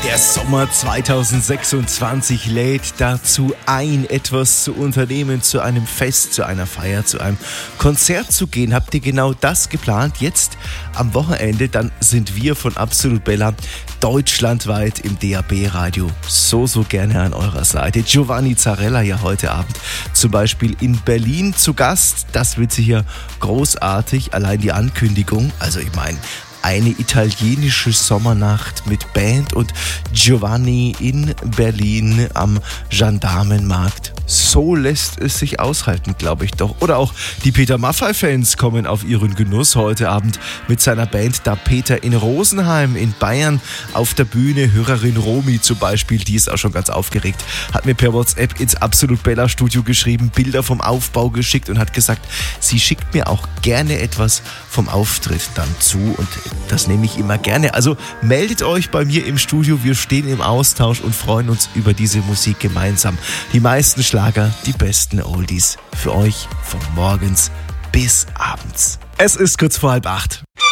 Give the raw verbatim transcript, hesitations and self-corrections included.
Der Sommer zweitausendsechsundzwanzig lädt dazu ein, etwas zu unternehmen, zu einem Fest, zu einer Feier, zu einem Konzert zu gehen. Habt ihr genau das geplant? Jetzt am Wochenende, dann sind wir von Absolut Bella deutschlandweit im D A B-Radio so, so gerne an eurer Seite. Giovanni Zarella ja heute Abend zum Beispiel in Berlin zu Gast. Das wird sicher großartig. Allein die Ankündigung, also ich meine, eine italienische Sommernacht mit Band und Giovanni in Berlin am Gendarmenmarkt. So lässt es sich aushalten, glaube ich doch. Oder auch die Peter Maffay-Fans kommen auf ihren Genuss heute Abend mit seiner Band Da Peter in Rosenheim in Bayern auf der Bühne. Hörerin Romy zum Beispiel, die ist auch schon ganz aufgeregt, hat mir per WhatsApp ins Absolut Bella Studio geschrieben, Bilder vom Aufbau geschickt und hat gesagt, sie schickt mir auch gerne etwas vom Auftritt dann zu und das nehme ich immer gerne. Also meldet euch bei mir im Studio, wir stehen im Austausch und freuen uns über diese Musik gemeinsam. Die meisten Schlager, die besten Oldies für euch von morgens bis abends. Es ist kurz vor halb acht.